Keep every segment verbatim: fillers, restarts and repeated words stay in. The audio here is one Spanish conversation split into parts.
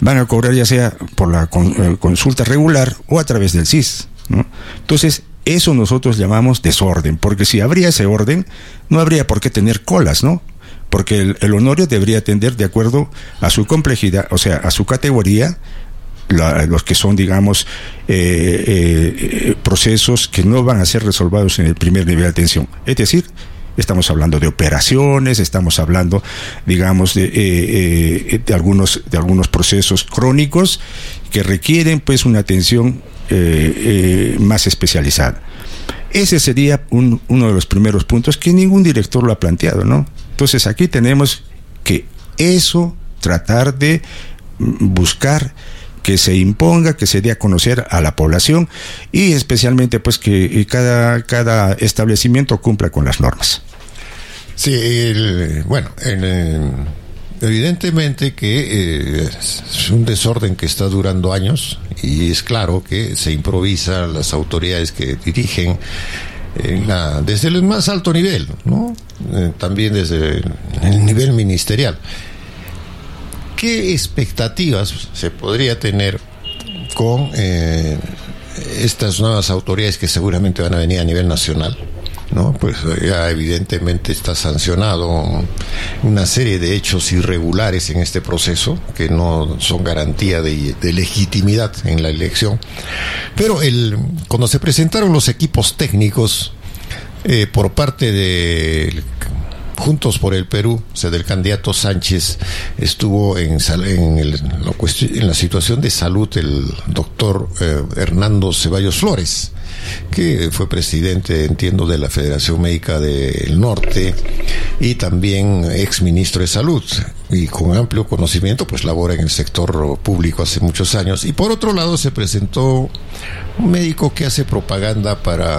van a cobrar ya sea por la con, eh, consulta regular o a través del S I S, ¿no? Entonces, eso nosotros llamamos desorden, porque si habría ese orden, no habría por qué tener colas, ¿no? Porque el, el honorio debería atender de acuerdo a su complejidad, o sea, a su categoría, la, los que son, digamos, eh, eh, procesos que no van a ser resolvidos en el primer nivel de atención. Es decir, estamos hablando de operaciones, estamos hablando, digamos, de, eh, eh, de algunos de algunos procesos crónicos que requieren, pues, una atención eh, eh, más especializada. Ese sería un, uno de los primeros puntos que ningún director lo ha planteado, ¿no? Entonces, aquí tenemos que eso tratar de buscar que se imponga, que se dé a conocer a la población y especialmente, pues, que cada, cada establecimiento cumpla con las normas. Sí, el, bueno, el, el, evidentemente que eh, es un desorden que está durando años y es claro que se improvisa las autoridades que dirigen en la, desde el más alto nivel, ¿no? Eh, también desde el, el nivel ministerial. ¿Qué expectativas se podría tener con eh, estas nuevas autoridades que seguramente van a venir a nivel nacional? ¿No? Pues ya evidentemente está sancionado una serie de hechos irregulares en este proceso que no son garantía de, de legitimidad en la elección. Pero el, cuando se presentaron los equipos técnicos eh, por parte de Juntos por el Perú, o sea, del candidato Sánchez, estuvo en, en, el, la, cuestión, en la situación de salud el doctor eh, Hernando Ceballos Flores, que fue presidente, entiendo, de la Federación Médica del Norte y también ex ministro de Salud, y con amplio conocimiento, pues labora en el sector público hace muchos años. Y por otro lado se presentó un médico que hace propaganda para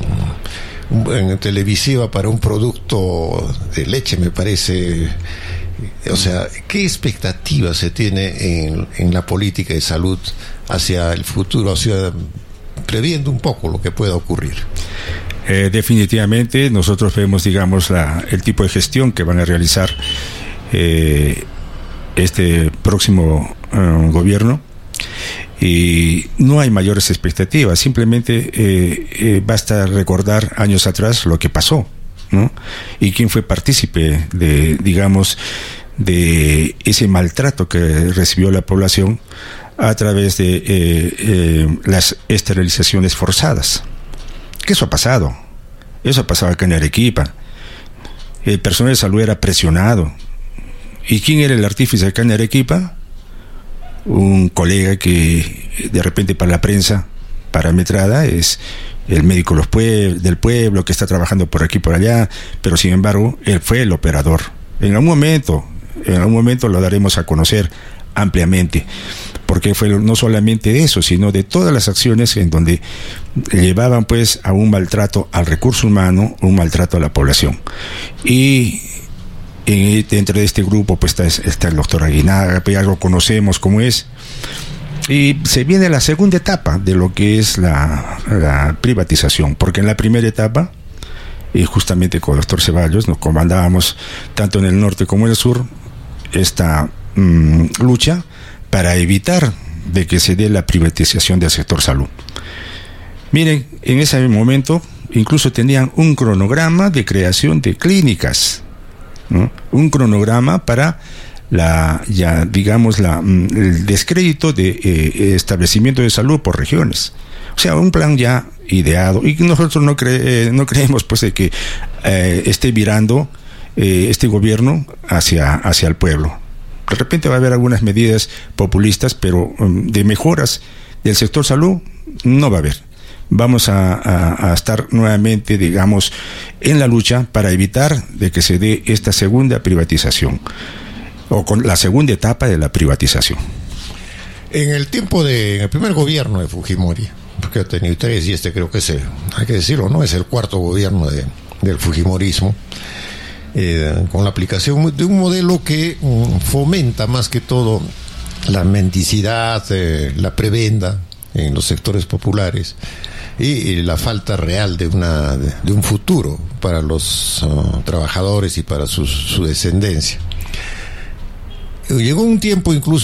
en televisiva para un producto de leche, me parece. O sea, ¿qué expectativas se tiene en, en la política de salud hacia el futuro, hacia previendo un poco lo que pueda ocurrir? Eh, definitivamente nosotros vemos, digamos, la, el tipo de gestión que van a realizar eh, este próximo uh, gobierno, y no hay mayores expectativas. Simplemente eh, eh, basta recordar años atrás lo que pasó, ¿no? Y quién fue partícipe de, digamos, de ese maltrato que recibió la población a través de eh, eh, las esterilizaciones forzadas. Que eso ha pasado. Eso ha pasado acá en Arequipa. El personal de salud era presionado. ¿Y quién era el artífice acá en Arequipa? Un colega que de repente para la prensa parametrada es el médico los pue- del pueblo que está trabajando por aquí por allá, pero sin embargo él fue el operador. En algún momento, en algún momento lo daremos a conocer ampliamente, porque fue no solamente de eso, sino de todas las acciones en donde llevaban, pues, a un maltrato al recurso humano, un maltrato a la población. Y en, dentro de este grupo, pues, está, está el doctor Aguinaga, pues ya lo conocemos cómo es. Y se viene la segunda etapa de lo que es la, la privatización, porque en la primera etapa, y justamente con el doctor Ceballos nos comandábamos tanto en el norte como en el sur esta mmm, lucha para evitar de que se dé la privatización del sector salud. Miren, en ese momento incluso tenían un cronograma de creación de clínicas, ¿no? Un cronograma para la, ya digamos, la, el descrédito de eh, establecimiento de salud por regiones. O sea, un plan ya ideado, y nosotros no, cre- eh, no creemos, pues, de que eh, esté virando eh, este gobierno hacia, hacia el pueblo. De repente va a haber algunas medidas populistas, pero um, de mejoras del sector salud no va a haber. Vamos a, a, a estar nuevamente, digamos, en la lucha para evitar de que se dé esta segunda privatización, o con la segunda etapa de la privatización. En el tiempo de, en el primer gobierno de Fujimori, porque ha tenido tres, y este creo que es el, hay que decirlo, ¿no? Es el cuarto gobierno de, del Fujimorismo, eh, con la aplicación de un modelo que um, fomenta más que todo la mendicidad, eh, la prebenda en los sectores populares y, y la falta real de una de, de un futuro para los uh, trabajadores y para su, su descendencia. Llegó un tiempo incluso